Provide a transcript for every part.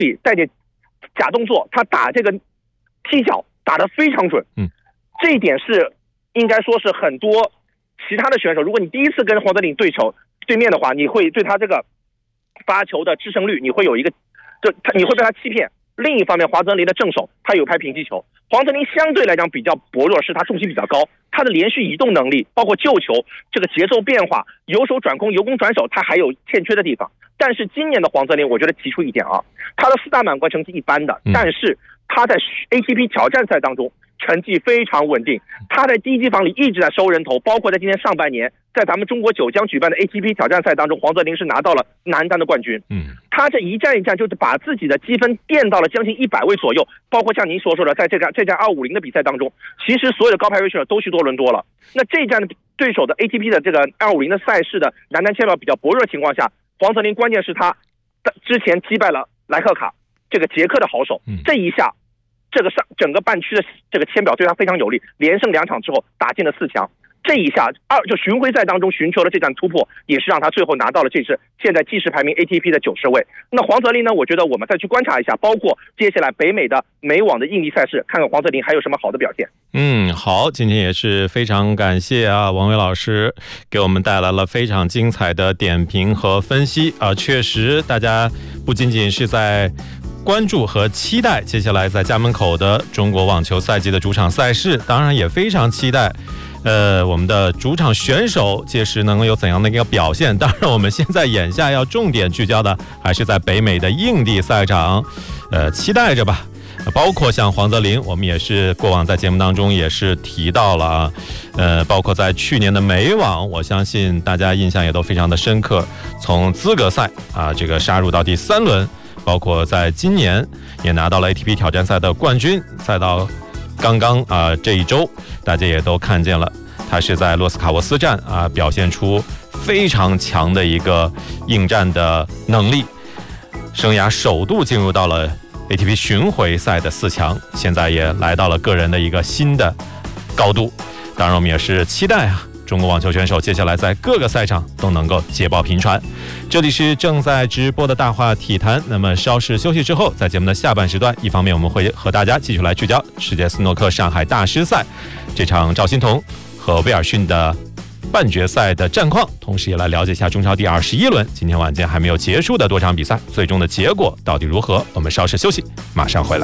带点假动作，他打这个踢脚打得非常准。这一点是应该说是很多其他的选手，如果你第一次跟黄泽林对面的话，你会对他这个发球的制胜率，你会有一个，你会被他欺骗。另一方面，黄泽林的正手他有拍平击球，黄泽林相对来讲比较薄弱，是他重心比较高，他的连续移动能力，包括救球这个节奏变化，由守转攻、由攻转守，他还有欠缺的地方。但是今年的黄泽林，我觉得提出一点啊，他的4大满贯成绩一般的，但是他在 ATP 挑战赛当中成绩非常稳定，他在第一机房里一直在收人头，包括在今年上半年，在咱们中国九江举办的 ATP 挑战赛当中，黄泽林是拿到了男单的冠军。他这一战一战就是把自己的积分垫到了将近100位左右，包括像您所说的，在这站250的比赛当中，其实所有的高排位选手都去多伦多了。那这一站的对手的 ATP 的这个250的赛事的男单签表比较薄弱的情况下，黄泽林关键是他之前击败了莱克卡这个捷克的好手，这一下这个整个半区的这个签表对他非常有利，连胜2场之后打进了4强。这一下就巡回赛当中寻求了这站突破，也是让他最后拿到了这次现在计时排名 ATP 的90位。那黄泽林呢，我觉得我们再去观察一下，包括接下来北美的美网的印尼赛事，看看黄泽林还有什么好的表现。 好，今天也是非常感谢王伟老师给我们带来了非常精彩的点评和分析确实大家不仅仅是在关注和期待接下来在家门口的中国网球赛季的主场赛事，当然也非常期待我们的主场选手届时能够有怎样的一个表现。当然我们现在眼下要重点聚焦的还是在北美的硬地赛场期待着吧。包括像黄泽林，我们也是过往在节目当中也是提到了包括在去年的美网，我相信大家印象也都非常的深刻，从资格赛这个杀入到第3轮，包括在今年也拿到了 ATP 挑战赛的冠军，赛到刚刚这一周大家也都看见了，他是在洛斯卡沃斯站表现出非常强的一个应战的能力，生涯首度进入到了 ATP 巡回赛的4强，现在也来到了个人的一个新的高度。当然我们也是期待中国网球选手接下来在各个赛场都能够捷报频传。这里是正在直播的大话体坛，那么稍事休息之后，在节目的下半时段，一方面我们会和大家继续来聚焦世界斯诺克上海大师赛这场赵心童和威尔逊的半决赛的战况，同时也来了解一下中超第21轮今天晚间还没有结束的多场比赛最终的结果到底如何。我们稍事休息，马上回来。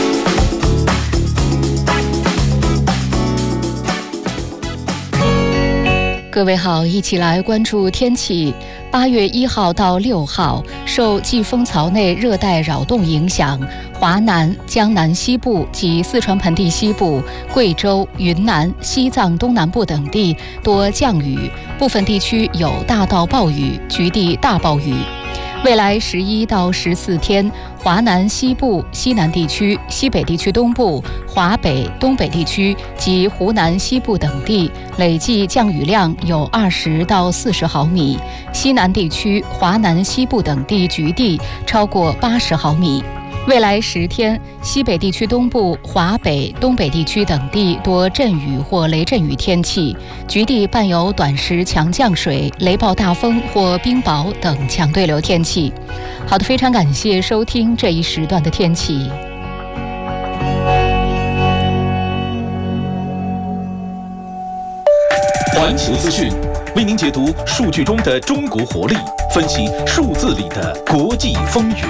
各位好，一起来关注天气。8月1号到6号，受季风槽内热带扰动影响，华南、江南西部及四川盆地西部、贵州、云南、西藏东南部等地多降雨，部分地区有大到暴雨，局地大暴雨。未来11到14天，华南西部、西南地区、西北地区东部、华北、东北地区及湖南西部等地累计降雨量有20到40毫米，西南地区、华南西部等地局地超过80毫米。未来10天，西北地区东部、华北、东北地区等地多阵雨或雷阵雨天气，局地伴有短时强降水、雷暴大风或冰雹等强对流天气。好的，非常感谢收听这一时段的天气。 环球资讯为您解读数据中的中国活力，分析数字里的国际风云。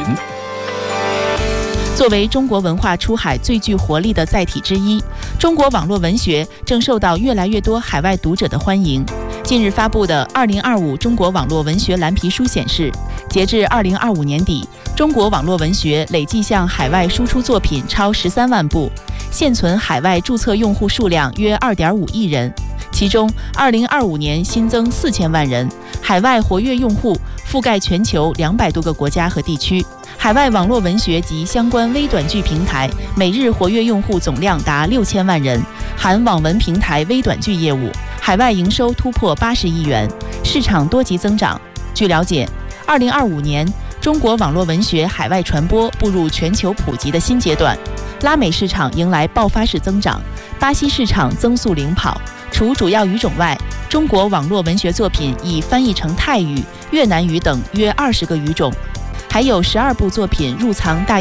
作为中国文化出海最具活力的载体之一，中国网络文学正受到越来越多海外读者的欢迎。近日发布的2025中国网络文学蓝皮书显示，截至2025年底，中国网络文学累计向海外输出作品超13万部，现存海外注册用户数量约2.5亿人，其中2025年新增4000万人，海外活跃用户覆盖全球200多个国家和地区。海外网络文学及相关微短剧平台每日活跃用户总量达6000万人，含网文平台微短剧业务，海外营收突破80亿元，市场多级增长。据了解，2025年中国网络文学海外传播步入全球普及的新阶段，拉美市场迎来爆发式增长，巴西市场增速领跑。除主要语种外，中国网络文学作品已翻译成泰语、越南语等约20个语种。 还有12部作品入藏大